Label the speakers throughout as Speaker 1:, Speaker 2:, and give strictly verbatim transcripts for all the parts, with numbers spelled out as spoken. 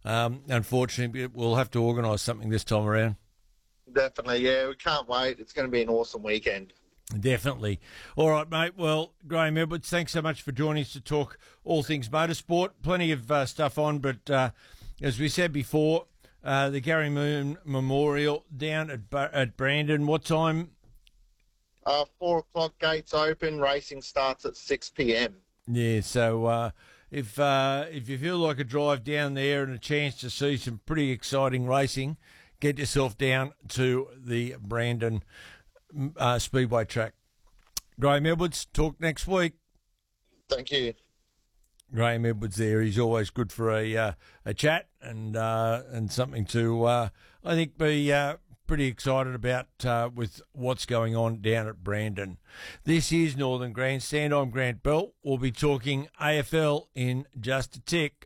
Speaker 1: Um, unfortunately, we'll have to organise something this time around.
Speaker 2: Definitely, yeah. We can't wait. It's going to be an awesome weekend.
Speaker 1: Definitely. All right, mate. Well, Graham Edwards, thanks so much for joining us to talk all things motorsport. Plenty of uh, stuff on, but uh, as we said before, uh, the Gary Moon Memorial down at, at Brandon. What time?
Speaker 2: Uh, four o'clock, gates open. Racing starts at six p.m.
Speaker 1: Yeah, so uh, if uh, if you feel like a drive down there and a chance to see some pretty exciting racing, get yourself down to the Brandon uh, Speedway track. Graham Edwards, talk next week.
Speaker 2: Thank you.
Speaker 1: Graham Edwards there. He's always good for a uh, a chat and uh, and something to, uh, I think, be uh, pretty excited about uh, with what's going on down at Brandon. This is Northern Grandstand. I'm Grant Bell. We'll be talking A F L in just a tick.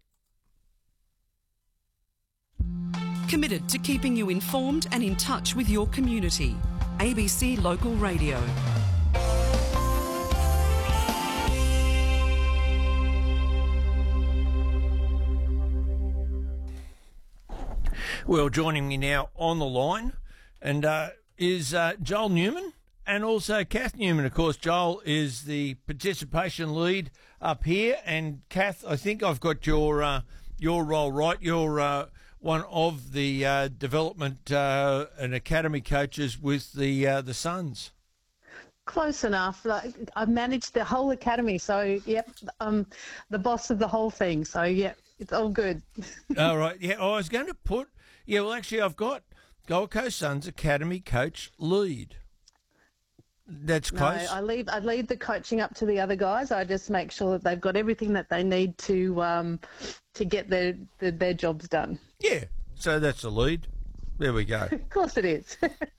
Speaker 3: Committed to keeping you informed and in touch with your community. A B C Local Radio.
Speaker 1: Well, joining me now on the line and uh, is uh, Joel Newman and also Kath Newman. Of course, Joel is the participation lead up here, and Kath, I think I've got your uh, your role right. You're uh, one of the uh, development uh, and academy coaches with the uh, the Suns.
Speaker 4: Close enough. Like, I've managed the whole academy, so yep, um, the boss of the whole thing. So yep, it's all good.
Speaker 1: All right. Yeah, I was going to put. Yeah, well, actually, I've got Gold Coast Suns Academy coach lead. That's close.
Speaker 4: No, I leave. I leave the coaching up to the other guys. I just make sure that they've got everything that they need to um, to get their, their their jobs done.
Speaker 1: Yeah. So that's the lead. There we go.
Speaker 4: Of course it is.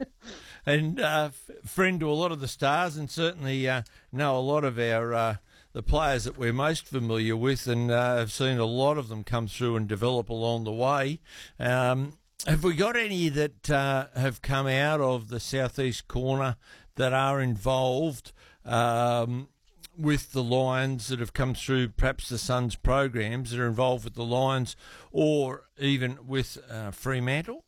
Speaker 1: And uh, f- friend to a lot of the stars, and certainly uh, know a lot of our uh, the players that we're most familiar with, and uh, have seen a lot of them come through and develop along the way. Um, have we got any that uh, have come out of the southeast corner that are involved um, with the Lions, that have come through perhaps the Suns programs, that are involved with the Lions, or even with uh, Fremantle?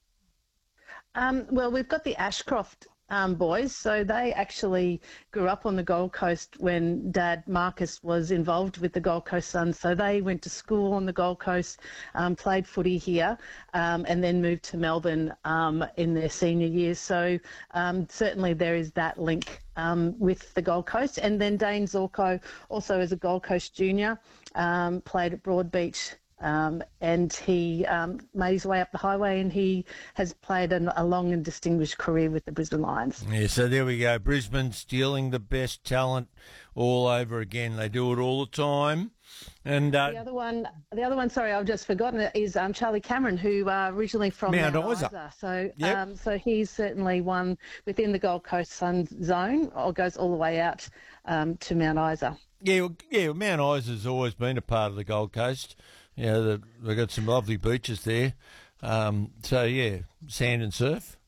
Speaker 4: Um, well, we've got the Ashcroft um, boys, so they actually grew up on the Gold Coast when Dad Marcus was involved with the Gold Coast Suns. So they went to school on the Gold Coast, um, played footy here, um, and then moved to Melbourne um, in their senior years. So um, certainly there is that link um, with the Gold Coast. And then Dane Zorko, also as a Gold Coast junior, um, played at Broadbeach. Um, and he um, made his way up the highway, and he has played an, a long and distinguished career with the Brisbane Lions.
Speaker 1: Yeah, so there we go. Brisbane stealing the best talent all over again. They do it all the time. And uh,
Speaker 4: the other one, the other one, sorry, I've just forgotten it, is um, Charlie Cameron, who uh, originally from
Speaker 1: Mount,
Speaker 4: Mount
Speaker 1: Isa.
Speaker 4: Isa. So,
Speaker 1: yep.
Speaker 4: um, so he's certainly one within the Gold Coast Suns zone, or goes all the way out um, to Mount Isa.
Speaker 1: Yeah, well, yeah. Mount Isa's always been a part of the Gold Coast. You know, they've got some lovely beaches there. Um, so, yeah, sand and surf.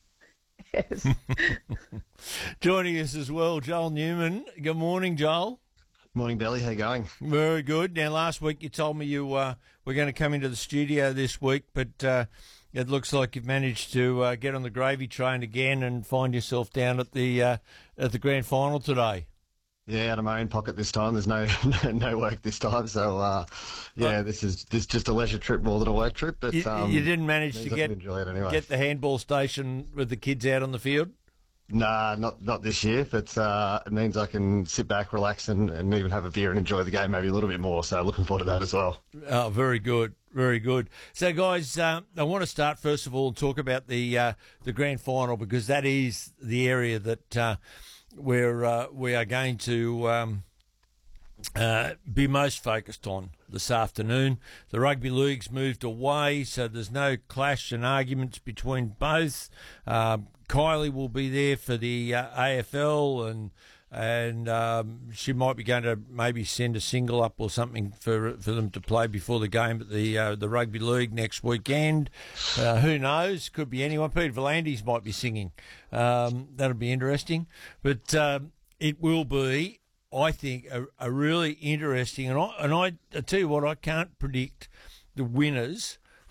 Speaker 4: Yes.
Speaker 1: Joining us as well, Joel Newman. Good morning, Joel.
Speaker 5: Morning, Belly. How you going?
Speaker 1: Very good. Now, last week you told me you uh, were going to come into the studio this week, but uh, it looks like you've managed to uh, get on the gravy train again and find yourself down at the uh, at the grand final today.
Speaker 5: Yeah, out of my own pocket this time. There's no no work this time, so uh, yeah, this is this is just a leisure trip more than a work trip. But
Speaker 1: you,
Speaker 5: um,
Speaker 1: you didn't manage to get
Speaker 5: enjoy it anyway.
Speaker 1: get the handball station with the kids out on the field.
Speaker 5: Nah, not not this year. But uh, it means I can sit back, relax, and, and even have a beer and enjoy the game maybe a little bit more. So looking forward to that as well.
Speaker 1: Oh, very good, very good. So, guys, uh, I want to start first of all and talk about the uh, the grand final, because that is the area that. Uh, Where uh, we are going to um, uh, be most focused on this afternoon. The rugby league's moved away, so there's no clash and arguments between both. Um, Kylie will be there for the uh, A F L, and and um, she might be going to maybe send a single up or something for for them to play before the game at the uh, the rugby league next weekend. Uh, who knows? Could be anyone. Peter Volandis might be singing. Um, that'll be interesting. But um, it will be, I think, a, a really interesting. And I and I, I tell you what, I can't predict the winners